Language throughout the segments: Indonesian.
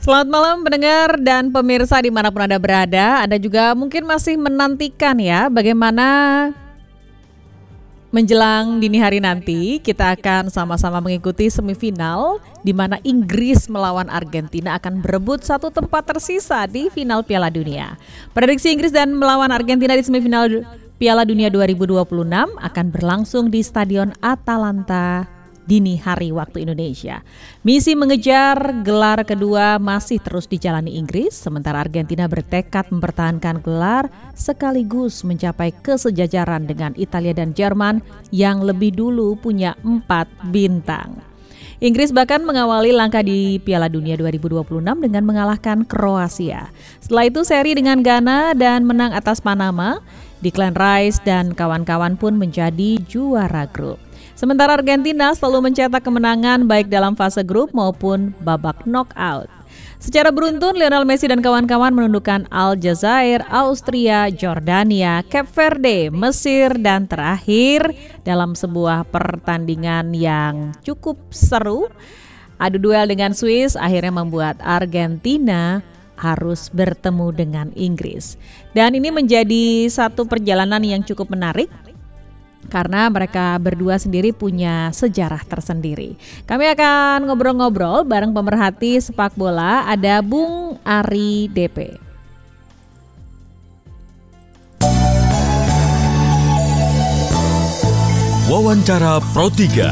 Selamat malam pendengar dan pemirsa dimanapun Anda berada. Anda juga mungkin masih menantikan ya bagaimana menjelang dini hari nanti kita akan sama-sama mengikuti semifinal di mana Inggris melawan Argentina akan berebut satu tempat tersisa di final Piala Dunia. Prediksi Inggris dan melawan Argentina di semifinal Piala Dunia 2026 akan berlangsung di Stadion Atalanta dini hari waktu Indonesia. Misi mengejar gelar kedua masih terus dijalani Inggris, sementara Argentina bertekad mempertahankan gelar sekaligus mencapai kesejajaran dengan Italia dan Jerman yang lebih dulu punya 4 bintang. Inggris bahkan mengawali langkah di Piala Dunia 2026 dengan mengalahkan Kroasia. Setelah itu seri dengan Ghana dan menang atas Panama, Declan Rice dan kawan-kawan pun menjadi juara grup. Sementara Argentina selalu mencetak kemenangan baik dalam fase grup maupun babak knockout. Secara beruntun, Lionel Messi dan kawan-kawan menundukkan Aljazair, Austria, Jordania, Cape Verde, Mesir, dan terakhir dalam sebuah pertandingan yang cukup seru, adu duel dengan Swiss akhirnya membuat Argentina harus bertemu dengan Inggris. Dan ini menjadi satu perjalanan yang cukup menarik, karena mereka berdua sendiri punya sejarah tersendiri. Kami akan ngobrol-ngobrol bareng pemerhati sepak bola, ada Bung Ari DP. Wawancara Pro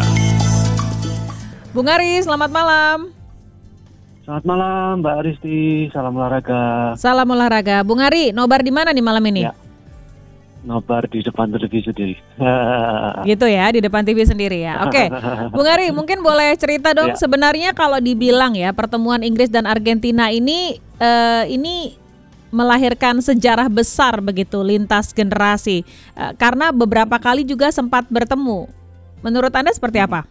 3. Bung Ari, selamat malam. Selamat malam Mbak Aristi, salam olahraga. Salam olahraga. Bung Ari, nobar di mana nih malam ini? Ya. Nobar di depan TV sendiri. Gitu ya, di depan TV sendiri ya. Oke, Bung Ari, mungkin boleh cerita dong ya. Sebenarnya kalau dibilang ya pertemuan Inggris dan Argentina ini melahirkan sejarah besar begitu lintas generasi, karena beberapa kali juga sempat bertemu. Menurut Anda seperti apa?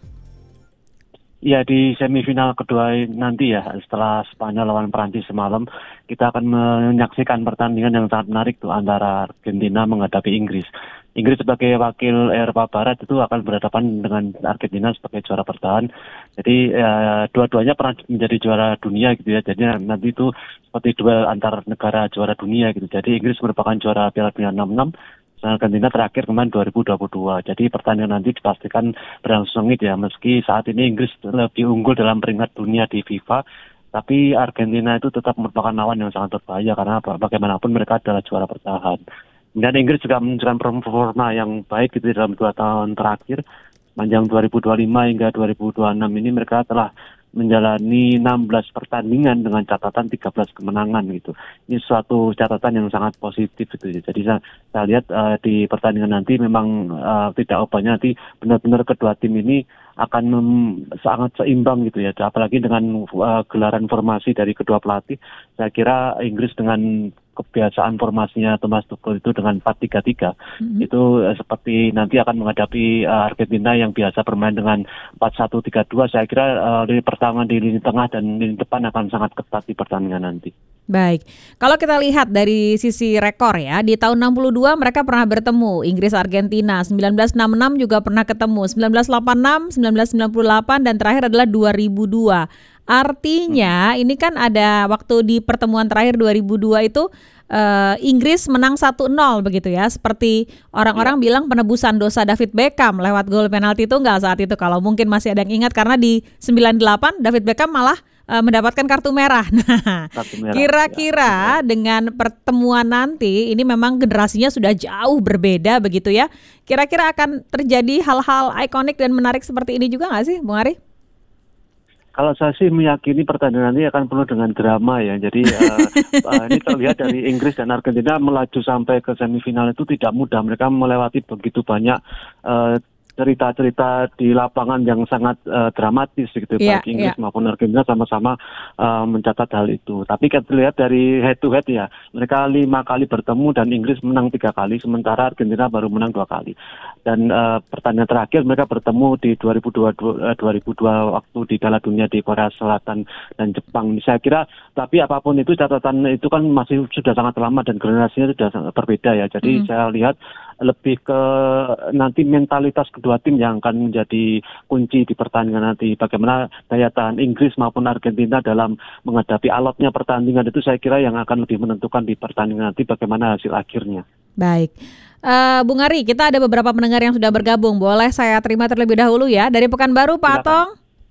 Ya, di semifinal kedua nanti ya, setelah Spanyol lawan Prancis semalam, kita akan menyaksikan pertandingan yang sangat menarik tuh antara Argentina menghadapi Inggris. Inggris sebagai wakil Eropa Barat itu akan berhadapan dengan Argentina sebagai juara bertahan. Jadi dua-duanya pernah menjadi juara dunia gitu ya. Jadi nanti itu seperti duel antar negara juara dunia gitu. Jadi Inggris merupakan juara Piala Dunia 66. Argentina terakhir kemarin 2022. Jadi pertandingan nanti dipastikan berlangsung sengit ya. Meski saat ini Inggris lebih unggul dalam peringkat dunia di FIFA, tapi Argentina itu tetap merupakan lawan yang sangat berbahaya karena bagaimanapun mereka adalah juara bertahan. Dan Inggris juga menunjukkan performa yang baik gitu dalam 2 tahun terakhir. Sepanjang 2025 hingga 2026 ini mereka telah menjalani 16 pertandingan dengan catatan 13 kemenangan gitu. Ini suatu catatan yang sangat positif gitu. Jadi saya lihat di pertandingan nanti memang tidak ubahnya, nanti benar-benar kedua tim ini akan sangat seimbang gitu ya. Apalagi dengan gelaran formasi dari kedua pelatih, saya kira Inggris dengan kebiasaan formasinya Thomas Tuchel itu dengan 4-3-3 itu seperti nanti akan menghadapi Argentina yang biasa bermain dengan 4-1-3-2. Saya kira lini pertahanan di lini tengah dan lini depan akan sangat ketat di pertandingan nanti. Baik, kalau kita lihat dari sisi rekor ya, di tahun 62 mereka pernah bertemu, Inggris Argentina, 1966 juga pernah ketemu, 1986, 1998 dan terakhir adalah 2002. Artinya ini kan ada waktu di pertemuan terakhir 2002 itu Inggris menang 1-0 begitu ya. Seperti orang-orang bilang penebusan dosa David Beckham lewat gol penalti itu enggak saat itu, kalau mungkin masih ada yang ingat, karena di 98 David Beckham malah mendapatkan kartu merah. Nah, kira-kira dengan pertemuan nanti ini memang generasinya sudah jauh berbeda begitu ya. Kira-kira akan terjadi hal-hal ikonik dan menarik seperti ini juga nggak sih, Bung Ari? Kalau saya sih meyakini pertandingan ini akan penuh dengan drama ya. Jadi ini terlihat dari Inggris dan Argentina melaju sampai ke semifinal itu tidak mudah. Mereka melewati begitu banyak cerita-cerita di lapangan yang sangat dramatis gitu, baik Inggris maupun Argentina sama-sama mencatat hal itu. Tapi kita lihat dari head to head ya, mereka 5 kali bertemu dan Inggris menang 3 kali, sementara Argentina baru menang 2 kali. Dan pertandingan terakhir mereka bertemu di 2002 waktu di Piala Dunia di Korea Selatan dan Jepang. Saya kira, tapi apapun itu catatan itu kan masih sudah sangat lama dan generasinya sudah sangat berbeda ya. Jadi saya lihat lebih ke nanti mentalitas kedua dua tim yang akan menjadi kunci di pertandingan nanti. Bagaimana daya tahan Inggris maupun Argentina dalam menghadapi alotnya pertandingan itu saya kira yang akan lebih menentukan di pertandingan nanti bagaimana hasil akhirnya. Baik. Bung Ari, kita ada beberapa pendengar yang sudah bergabung. Boleh saya terima terlebih dahulu ya. Dari Pekanbaru, Pak Atong.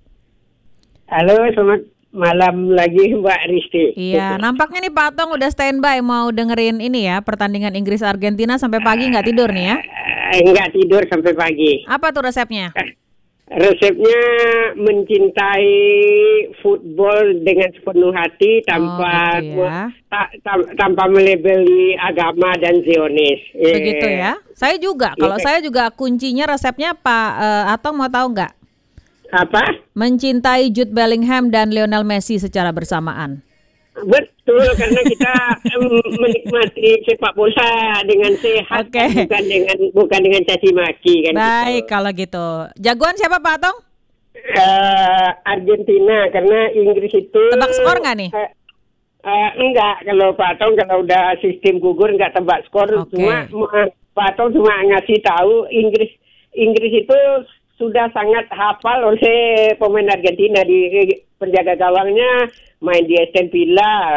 Halo, selamat malam lagi Mbak Risti. Iya, nampaknya nih Pak Atong udah standby mau dengerin ini ya, pertandingan Inggris-Argentina sampai pagi nggak tidur nih ya? Nggak tidur sampai pagi. Apa tuh resepnya? Resepnya mencintai football dengan sepenuh hati tanpa gitu ya. tanpa melebeli agama dan Zionis. Begitu ya. Saya juga. Kalau saya juga kuncinya resepnya Pak Atong mau tahu nggak? Apa? Mencintai Jude Bellingham dan Lionel Messi secara bersamaan. Betul, karena kita menikmati sepak bola dengan sehat, Oke. bukan dengan caci maki kan. Baik, gitu. kalau gitu. Jagoan siapa Pak Atong? Argentina, karena Inggris itu Tebak skor nggak nih? Enggak, kalau Pak Tong kalau udah sistem gugur enggak tebak skor. Oke. Cuma Pak Tong cuma ngasih tahu Inggris itu sudah sangat hafal oleh pemain Argentina. Di penjaga gawangnya main di Aston Villa,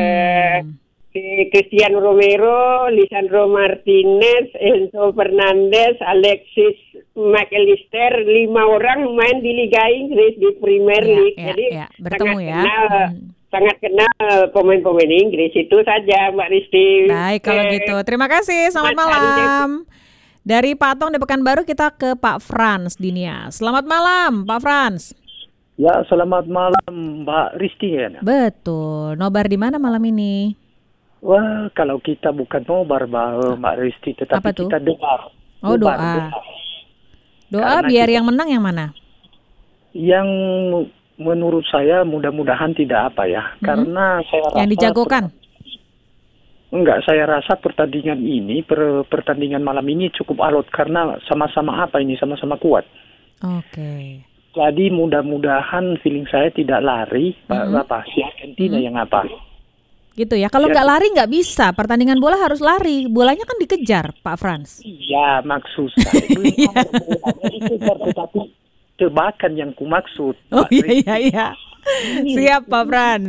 Cristiano Romero, Lisandro Martinez, Enzo Fernandez, Alexis McAllister, 5 orang main di Liga Inggris di Premier League. Jadi bertemu sangat kenal pemain-pemain Inggris. Itu saja Mbak Risti. Baik kalau gitu. Terima kasih. Selamat malam. Dari Pak Atong di Pekanbaru kita ke Pak Frans Dinia. Selamat malam Pak Frans. Ya, selamat malam Mbak Risti ya. Betul. Nobar di mana malam ini? Wah, kalau kita bukan nobar Mbak Risti, tetapi kita doa. Oh, doa. Doa biar yang menang yang mana? Yang menurut saya mudah-mudahan tidak apa ya. Karena saya rasa yang dijagokan. Enggak, saya rasa pertandingan ini, pertandingan malam ini cukup alot karena sama-sama sama-sama kuat. Oke. Jadi mudah-mudahan feeling saya tidak lari, si Argentina yang apa. Gitu ya, kalau nggak lari nggak bisa, pertandingan bola harus lari, bolanya kan dikejar Pak Frans. Iya, maksud saya. Dikejar, tetapi tebakan yang kumaksud. Oh iya. Siap Pak Frans.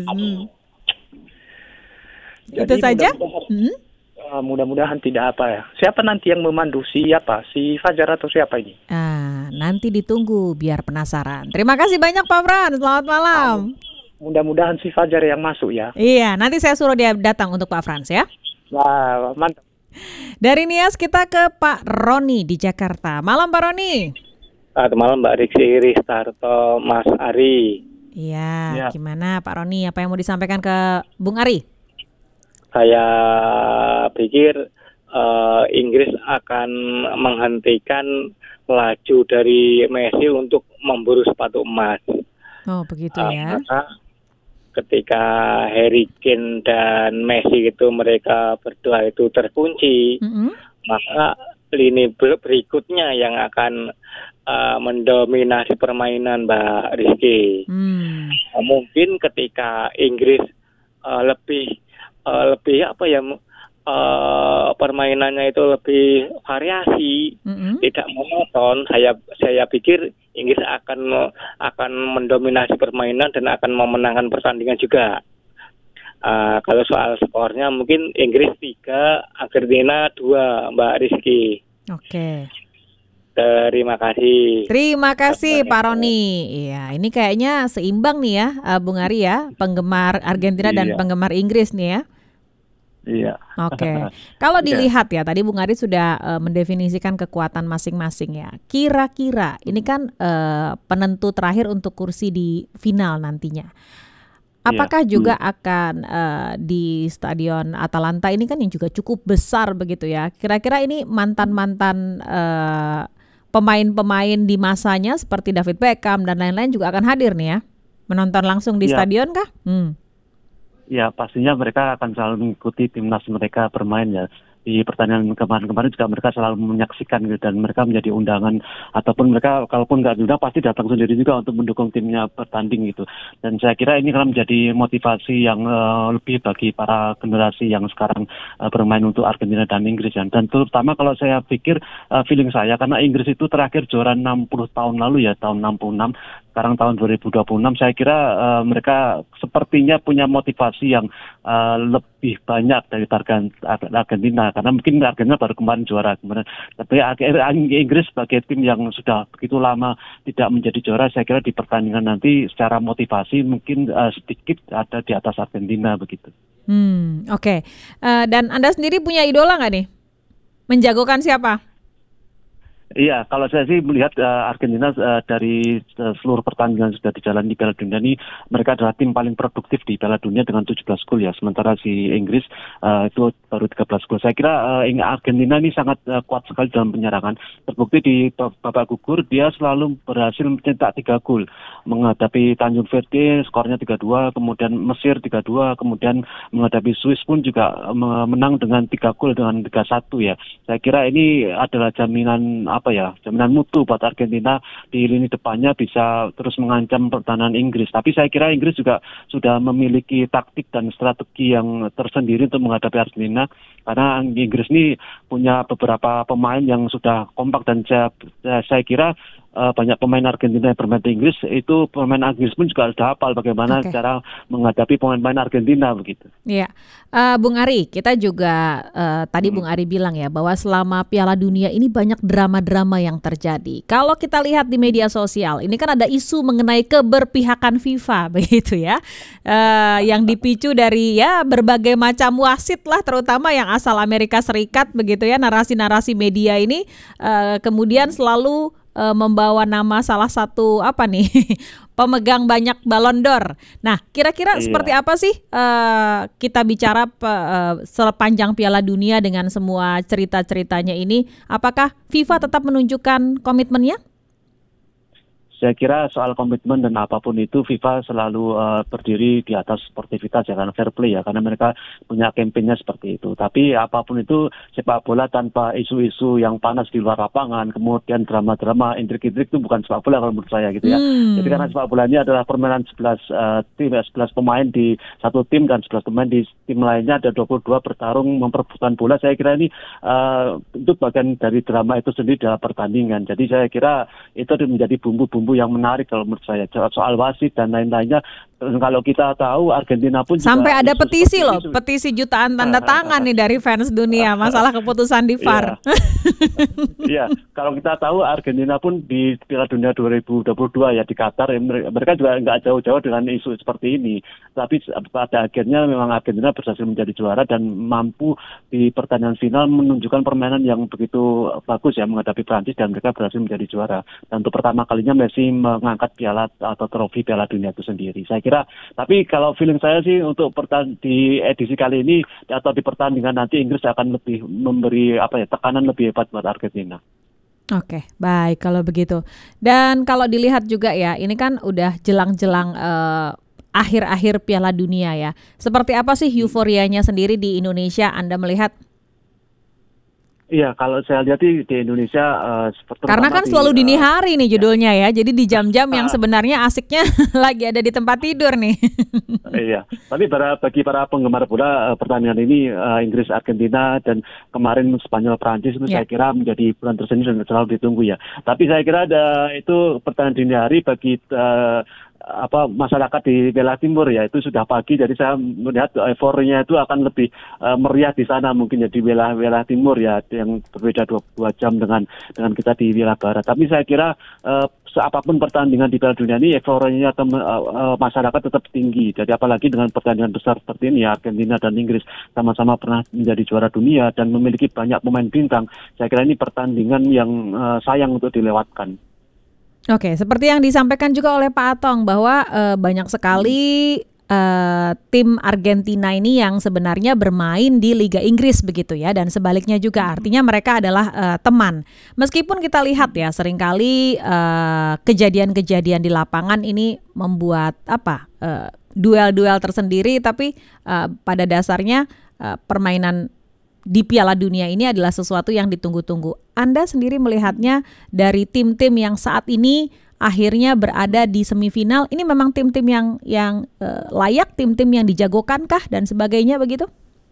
Itu saja. Mudah-mudahan tidak apa ya. Siapa nanti yang memandu? Siapa? Si Fajar atau siapa ini? Nanti ditunggu biar penasaran. Terima kasih banyak Pak Frans. Selamat malam. Mudah-mudahan si Fajar yang masuk ya. Iya, nanti saya suruh dia datang untuk Pak Frans ya. Wah, mantap. Dari Nias kita ke Pak Roni di Jakarta. Malam Pak Roni. Selamat malam Mbak Riksi, Ristarto, Mas Ari. Iya, gimana Pak Roni? Apa yang mau disampaikan ke Bung Ari? Saya pikir Inggris akan menghentikan laju dari Messi untuk memburu sepatu emas. Oh begitu ya. Maka ketika Harry Kane dan Messi itu mereka berdua itu terkunci, maka lini berikutnya yang akan mendominasi permainan Mbak Rizky. Mungkin ketika Inggris lebih permainannya itu lebih variasi, tidak monoton. Saya pikir Inggris akan mendominasi permainan dan akan memenangkan pertandingan juga. Kalau soal skornya mungkin Inggris 3, Argentina 2, Mbak Rizky. Oke. Terima kasih. Terima kasih Pak Roni. Iya, ini kayaknya seimbang nih ya, Bung Ari ya, penggemar Argentina dan penggemar Inggris nih ya. Iya. Oke. Kalau dilihat ya, tadi Bung Ari sudah mendefinisikan kekuatan masing-masing ya. Kira-kira ini kan penentu terakhir untuk kursi di final nantinya. Apakah juga akan di Stadion Atalanta ini kan yang juga cukup besar begitu ya. Kira-kira ini mantan-mantan pemain-pemain di masanya seperti David Beckham dan lain-lain juga akan hadir nih ya. Menonton langsung di stadion kah? Ya pastinya mereka akan selalu mengikuti timnas mereka bermain ya. di pertandingan kemarin juga mereka selalu menyaksikan gitu, dan mereka menjadi undangan, ataupun mereka kalaupun nggak diundang pasti datang sendiri juga untuk mendukung timnya bertanding gitu. Dan saya kira ini akan menjadi motivasi yang lebih bagi para generasi yang sekarang bermain untuk Argentina dan Inggris ya. Dan terutama kalau saya pikir feeling saya, karena Inggris itu terakhir juara 60 tahun lalu ya, tahun 66. Sekarang tahun 2026, saya kira mereka sepertinya punya motivasi yang lebih banyak dari Argentina, karena mungkin Argentina baru kemarin juara kemarin. Tapi Inggris sebagai tim yang sudah begitu lama tidak menjadi juara, saya kira di pertandingan nanti secara motivasi mungkin sedikit ada di atas Argentina begitu. Oke. Dan Anda sendiri punya idola nggak nih? Menjagokan siapa? Iya, kalau saya sih melihat Argentina dari seluruh pertandingan sudah dijalani di Piala Dunia ini, mereka adalah tim paling produktif di Piala Dunia dengan 17 gol ya. Sementara si Inggris itu baru 13 gol. Saya kira Argentina ini sangat kuat sekali dalam penyerangan. Terbukti di babak gugur dia selalu berhasil mencetak 3 gol. Menghadapi Tanjung Verde skornya 3-2, kemudian Mesir 3-2, kemudian menghadapi Swiss pun juga menang dengan 3 gol dengan 3-1 ya. Saya kira ini adalah jaminan mutu buat Argentina di lini depannya bisa terus mengancam pertahanan Inggris. Tapi saya kira Inggris juga sudah memiliki taktik dan strategi yang tersendiri untuk menghadapi Argentina, karena Inggris ini punya beberapa pemain yang sudah kompak, dan saya kira banyak pemain Argentina yang bermain di Inggris, itu pemain Inggris pun juga sudah hafal bagaimana cara menghadapi pemain-pemain Argentina begitu. Iya, Bung Ari, kita juga tadi Bung Ari bilang ya bahwa selama Piala Dunia ini banyak drama-drama yang terjadi. Kalau kita lihat di media sosial, ini kan ada isu mengenai keberpihakan FIFA begitu ya, yang dipicu dari ya berbagai macam wasit lah, terutama yang asal Amerika Serikat begitu ya. Narasi-narasi media ini kemudian selalu membawa nama salah satu pemegang banyak Ballon d'Or. Nah, kira-kira seperti apa sih kita bicara sepanjang Piala Dunia dengan semua cerita-ceritanya ini? Apakah FIFA tetap menunjukkan komitmennya? Saya kira soal komitmen dan apapun itu FIFA selalu berdiri di atas sportivitas ya, karena fair play ya, karena mereka punya kampanye seperti itu. Tapi apapun itu, sepak bola tanpa isu-isu yang panas di luar lapangan, kemudian drama-drama, intrik-intrik, itu bukan sepak bola kalau menurut saya gitu ya. Jadi karena sepak bola ini adalah permainan 11 pemain di satu tim, dan 11 pemain di tim lainnya, ada 22 bertarung memperebutkan bola. Saya kira ini itu bagian dari drama itu sendiri dalam pertandingan. Jadi saya kira itu menjadi bumbu-bumbu yang menarik kalau menurut saya, soal wasit dan lain-lainnya. Kalau kita tahu Argentina pun sampai juga ada petisi loh, petisi jutaan tanda tangan nih dari fans dunia masalah keputusan di VAR. Iya, kalau kita tahu Argentina pun di Piala Dunia 2022 ya di Qatar, mereka juga nggak jauh-jauh dengan isu seperti ini. Tapi pada akhirnya memang Argentina berhasil menjadi juara dan mampu di pertandingan final menunjukkan permainan yang begitu bagus ya menghadapi Prancis, dan mereka berhasil menjadi juara. Dan untuk pertama kalinya Messi mengangkat piala atau trofi Piala Dunia itu sendiri. Saya kira, tapi kalau feeling saya sih untuk di edisi kali ini atau di pertandingan nanti Inggris akan lebih memberi tekanan lebih hebat buat Argentina. Oke, baik kalau begitu. Dan kalau dilihat juga ya, ini kan udah jelang-jelang akhir-akhir Piala Dunia ya. Seperti apa sih euforianya sendiri di Indonesia Anda melihat? Iya, kalau saya lihat di Indonesia karena kan selalu dini hari nih judulnya ya. Jadi di jam-jam yang sebenarnya asiknya lagi ada di tempat tidur nih. Iya, tapi bagi para penggemar bola, pertandingan ini Inggris Argentina dan kemarin Spanyol Prancis itu saya kira menjadi bulan tersendiri dan selalu ditunggu ya. Tapi saya kira itu pertandingan dini hari bagi masyarakat di Bela Timur ya, itu sudah pagi, jadi saya melihat euforinya itu akan lebih meriah di sana mungkin ya, di Bela Timur ya, yang berbeda 2 jam dengan kita di Bela Barat. Tapi saya kira apapun pertandingan di Piala Dunia ini euforinya masyarakat tetap tinggi. Jadi apalagi dengan pertandingan besar seperti ini ya, Argentina dan Inggris sama-sama pernah menjadi juara dunia dan memiliki banyak pemain bintang. Saya kira ini pertandingan yang sayang untuk dilewatkan. Oke, seperti yang disampaikan juga oleh Pak Atong bahwa banyak sekali tim Argentina ini yang sebenarnya bermain di Liga Inggris begitu ya, dan sebaliknya juga, artinya mereka adalah teman. Meskipun kita lihat ya seringkali kejadian-kejadian di lapangan ini membuat duel-duel tersendiri, tapi pada dasarnya permainan di Piala Dunia ini adalah sesuatu yang ditunggu-tunggu. Anda sendiri melihatnya dari tim-tim yang saat ini akhirnya berada di semifinal, ini memang tim-tim yang layak, tim-tim yang dijagokankah dan sebagainya begitu?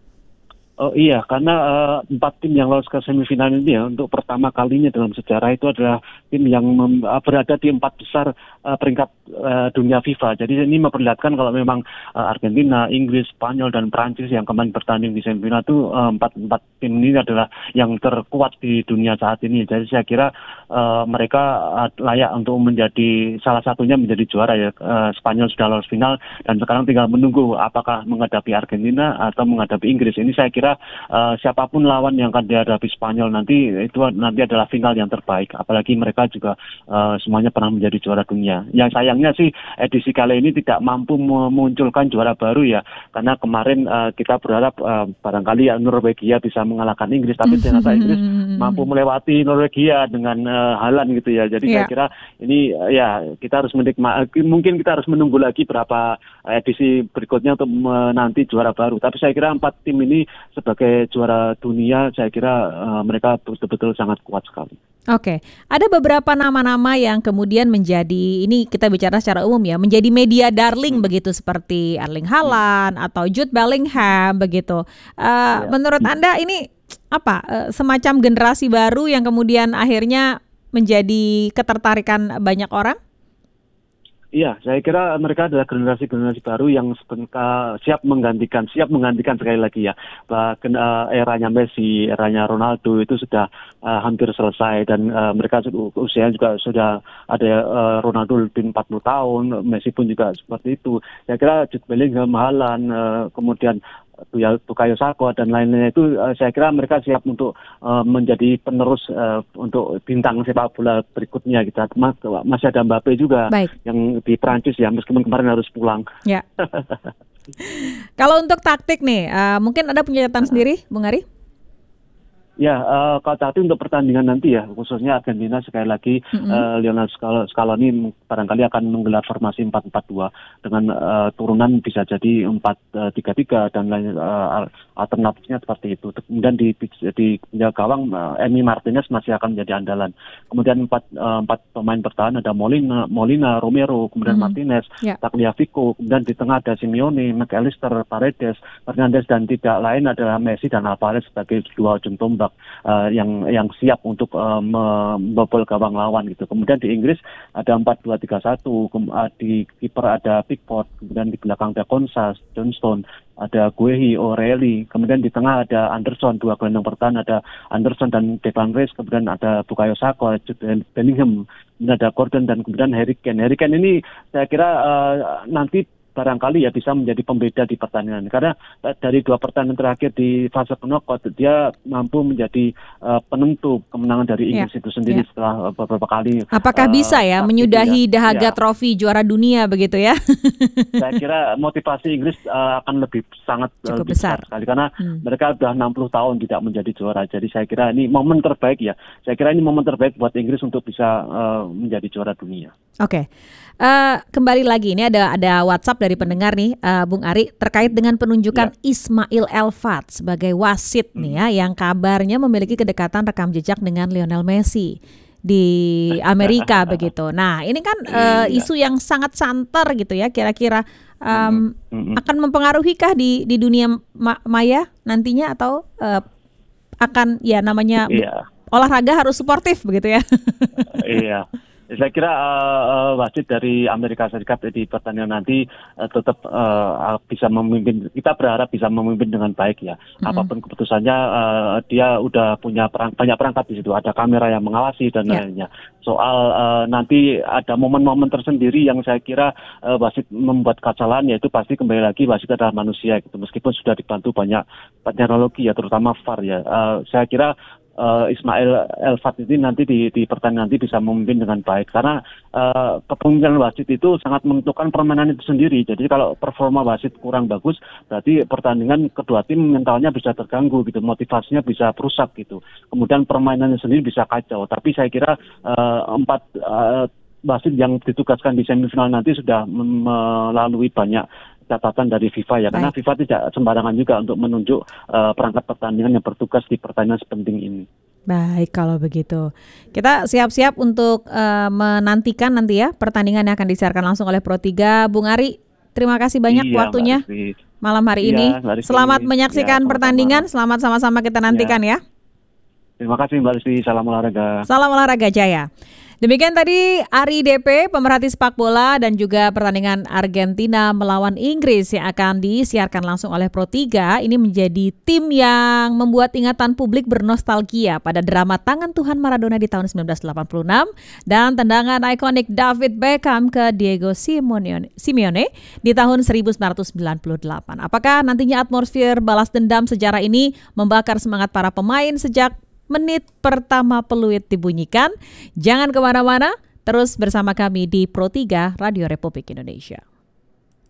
Oh iya, karena 4 tim yang lolos ke semifinal ini ya, untuk pertama kalinya dalam sejarah itu adalah tim yang berada di 4 besar peringkat dunia FIFA. Jadi ini memperlihatkan kalau memang Argentina, Inggris, Spanyol, dan Prancis yang kemarin bertanding di semifinal itu 4 tim ini adalah yang terkuat di dunia saat ini. Jadi saya kira mereka layak untuk menjadi salah satunya menjadi juara ya. Spanyol sudah lolos final dan sekarang tinggal menunggu apakah menghadapi Argentina atau menghadapi Inggris. Ini saya kira siapapun lawan yang akan dihadapi Spanyol nanti itu nanti adalah final yang terbaik. Apalagi mereka juga semuanya pernah menjadi juara dunia. Yang sayangnya sih edisi kali ini tidak mampu memunculkan juara baru ya. Karena kemarin kita berharap barangkali Norwegia bisa mengalahkan Inggris, tapi ternyata Inggris mampu melewati Norwegia dengan Haaland gitu ya. Jadi saya kira ini ya kita harus mungkin kita harus menunggu lagi berapa edisi berikutnya untuk menanti juara baru. Tapi saya kira 4 tim ini sebagai juara dunia, saya kira mereka betul-betul sangat kuat sekali. Oke, ada beberapa nama-nama yang kemudian menjadi, ini kita bicara secara umum ya, menjadi media darling begitu, seperti Erling Haaland atau Jude Bellingham begitu. Menurut Anda ini apa, semacam generasi baru yang kemudian akhirnya menjadi ketertarikan banyak orang? Iya, saya kira mereka adalah generasi baru yang siap menggantikan sekali lagi ya. Bahkan eranya Messi, eranya Ronaldo itu sudah hampir selesai dan mereka usianya juga sudah ada Ronaldo lebih 40 tahun, Messi pun juga seperti itu. Saya kira Jude Bellingham, Haaland, kemudian Bukayo Saka dan lain-lainnya itu saya kira mereka siap untuk menjadi penerus untuk bintang sepak bola berikutnya gitu. Masih ada Mbappe juga. Baik. Yang di Prancis ya, meskipun kemarin harus pulang. Ya. Kalau untuk taktik nih, mungkin Anda punya catatan sendiri, Bung Ari? Ya, kalau tadi untuk pertandingan nanti ya, khususnya Argentina sekali lagi Lionel Scaloni barangkali akan menggelar formasi 4-4-2 dengan turunan bisa jadi 4-3-3 dan lain alternatifnya seperti itu. Kemudian di gawang Emi Martinez masih akan menjadi andalan. Kemudian 4 pemain bertahan ada Molina, Romero, kemudian Martinez, Tagliafico, kemudian di tengah ada Simeone, McAllister, Paredes, Fernandes, dan tidak lain adalah Messi dan Alvarez sebagai dua ujung tombak yang siap untuk membobol gawang lawan gitu. Kemudian di Inggris ada 4-2-3-1, di kiper ada Pickford, kemudian di belakang ada Konsa, Johnstone, ada Guehi, O'Reilly, kemudian di tengah ada Anderson, 2 gelandang bertahan ada Anderson dan Declan Rice, kemudian ada Bukayo Saka, Jude Bellingham, kemudian ada Gordon dan kemudian Harry Kane. Harry Kane ini saya kira nanti barangkali ya bisa menjadi pembeda di pertandingan. Karena dari 2 pertandingan terakhir di fase knockout dia mampu menjadi penentu kemenangan dari Inggris itu sendiri setelah beberapa kali. Apakah bisa ya menyudahi dahaga trofi juara dunia begitu ya? Saya kira motivasi Inggris akan sangat besar sekali karena mereka sudah 60 tahun tidak menjadi juara. Jadi saya kira ini momen terbaik ya. Saya kira ini momen terbaik buat Inggris untuk bisa menjadi juara dunia. Oke. Kembali lagi ini ada WhatsApp dari pendengar nih, Bung Ari, terkait dengan penunjukan Ismail Elfat sebagai wasit nih ya, yang kabarnya memiliki kedekatan rekam jejak dengan Lionel Messi di Amerika begitu. Nah ini kan isu yang sangat santer gitu ya, kira-kira akan mempengaruhikah di dunia maya nantinya atau akan ya namanya olahraga harus suportif begitu ya? Iya. Saya kira wasit dari Amerika Serikat di pertandingan nanti tetap bisa memimpin. Kita berharap bisa memimpin dengan baik ya. Apapun keputusannya, dia udah punya banyak perangkat di situ. Ada kamera yang mengawasi dan lainnya. Soal nanti ada momen-momen tersendiri yang saya kira wasit membuat kesalahan, yaitu pasti kembali lagi wasit adalah manusia gitu. Meskipun sudah dibantu banyak teknologi ya, terutama VAR ya. Saya kira Ismail Elfat ini nanti di pertandingan nanti bisa memimpin dengan baik karena kepemimpinan wasit itu sangat menentukan permainan itu sendiri. Jadi kalau performa wasit kurang bagus, berarti pertandingan kedua tim mentalnya bisa terganggu gitu, motivasinya bisa rusak gitu. Kemudian permainannya sendiri bisa kacau. Tapi saya kira 4 wasit yang ditugaskan di semifinal nanti sudah melalui banyak catatan dari FIFA ya, karena Baik. FIFA tidak sembarangan juga untuk menunjuk perangkat pertandingan yang bertugas di pertandingan sepenting ini. Baik, kalau begitu kita siap-siap untuk menantikan nanti ya pertandingan yang akan disiarkan langsung oleh Pro3. Bung Ari, terima kasih banyak Iya, waktunya Mbak Rizky. malam hari Iya, ini. Mbak Rizky. Selamat Ya, menyaksikan sama-sama. pertandingan. Selamat sama-sama kita nantikan ya. Terima kasih Mbak Rizky, salam olahraga. Salam olahraga Jaya. Demikian tadi Ari DP, pemerhati sepak bola dan juga pertandingan Argentina melawan Inggris yang akan disiarkan langsung oleh Pro3. Ini menjadi tim yang membuat ingatan publik bernostalgia pada drama Tangan Tuhan Maradona di tahun 1986 dan tendangan ikonik David Beckham ke Diego Simeone di tahun 1998. Apakah nantinya atmosfer balas dendam sejarah ini membakar semangat para pemain sejak menit pertama peluit dibunyikan? Jangan kemana-mana, terus bersama kami di Pro3 Radio Republik Indonesia.